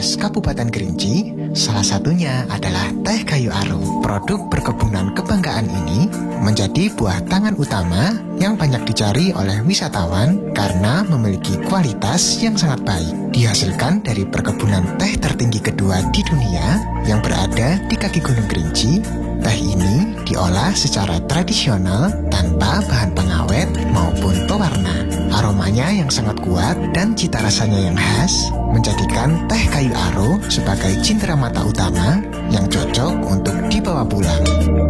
khas Kabupaten Kerinci, salah satunya adalah teh kayu aro. Produk perkebunan kebanggaan ini menjadi buah tangan utama yang banyak dicari oleh wisatawan karena memiliki kualitas yang sangat baik. Dihasilkan dari perkebunan teh tertinggi kedua di dunia yang berada di kaki Gunung Kerinci, teh ini diolah secara tradisional tanpa bahan pengawet maupun pewarna. Aromanya yang sangat kuat dan cita rasanya yang khas menjadikan teh kayu aro sebagai cindera mata utama yang cocok untuk dibawa pulang.